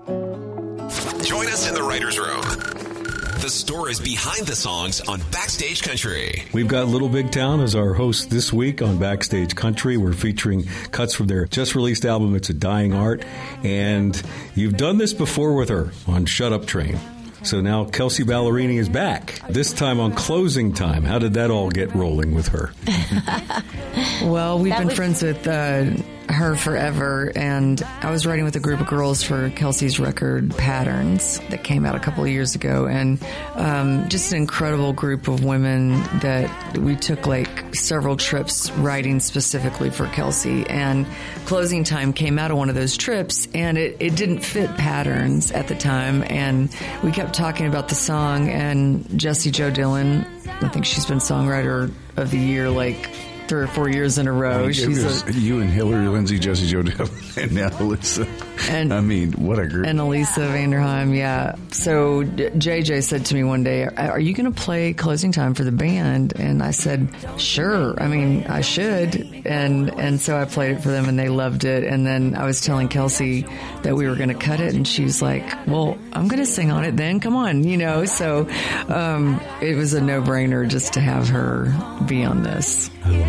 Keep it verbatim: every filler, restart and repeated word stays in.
Join us in the writer's room. The stories behind the songs on Backstage Country. We've got Little Big Town as our host this week on Backstage Country. We're featuring cuts from their just-released album, It's a Dying Art. And you've done this before with her on Shut Up Train. So now Kelsea Ballerini is back, this time on Closing Time. How did that all get rolling with her? Well, we've That been was- friends with uh, her forever, and I was writing with a group of girls for Kelsey's record Patterns that came out a couple of years ago, and um, just an incredible group of women that we took like several trips writing specifically for Kelsea, and Closing Time came out of one of those trips, and it, it didn't fit Patterns at the time, and we kept talking about the song, and Jessie Jo Dillon, I think she's been Songwriter of the Year like three or four years in a row. It She's was a, you and Hillary Lindsay, Jessie Jo Dillon, and now Alyssa. And- I mean, what a group. and Elisa Vanderheim, yeah. So J J said to me one day, "Are you going to play Closing Time for the band?" And I said, "Sure. I mean, I should." And and so I played it for them, and they loved it. And then I was telling Kelsea that we were going to cut it, and she was like, "Well, I'm going to sing on it then. Come on, you know." So um, it was a no-brainer just to have her be on this. I love